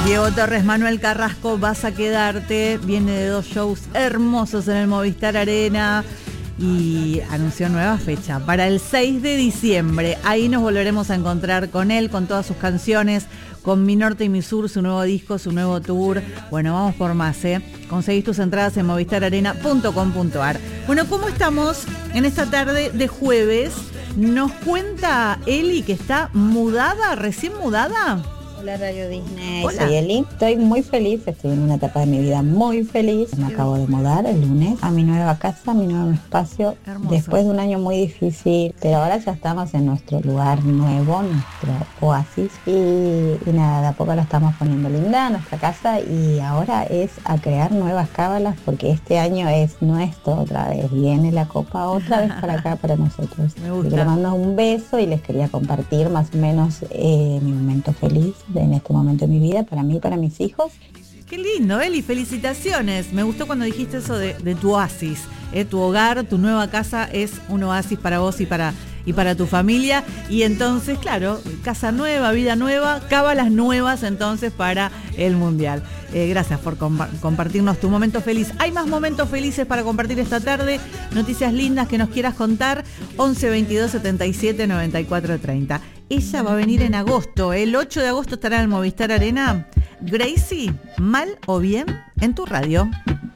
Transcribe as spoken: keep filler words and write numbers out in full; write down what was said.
Diego Torres, Manuel Carrasco, Vas a quedarte, viene de dos shows hermosos en el Movistar Arena y anunció nueva fecha para el seis de diciembre. Ahí nos volveremos a encontrar con él, con todas sus canciones, con Mi Norte y Mi Sur, su nuevo disco, su nuevo tour. Bueno, vamos por más, ¿eh? Conseguís tus entradas en movistar arena punto com punto ar. Bueno, ¿cómo estamos en esta tarde de jueves? Nos cuenta Eli que está mudada, recién mudada. Hola Radio Disney, Hola. Soy Eli. Estoy muy feliz, estoy en una etapa de mi vida muy feliz. Me acabo de mudar el lunes a mi nueva casa, a mi nuevo espacio. Hermoso. Después de un año muy difícil, pero ahora ya estamos en nuestro lugar nuevo, nuestro oasis. Y, y nada, de a poco la estamos poniendo linda, nuestra casa. Y ahora es a crear nuevas cábalas porque este año es nuestro otra vez. Viene la copa otra vez para acá, para nosotros. Me gusta. Así que les mando un beso y les quería compartir más o menos eh, mi momento feliz en este momento de mi vida, para mí y para mis hijos. Qué lindo, Eli, felicitaciones. Me gustó cuando dijiste eso de, de tu oasis. ¿eh? Tu hogar, tu nueva casa es un oasis para vos y para, y para tu familia. Y entonces, claro, casa nueva, vida nueva, cábalas nuevas entonces para el Mundial. Eh, gracias por compa- compartirnos tu momento feliz. Hay más momentos felices para compartir esta tarde. Noticias lindas que nos quieras contar. once veintidós setenta y siete noventa y cuatro treinta. Ella va a venir en agosto. El ocho de agosto estará en el Movistar Arena. Gracie, mal o bien, en tu radio.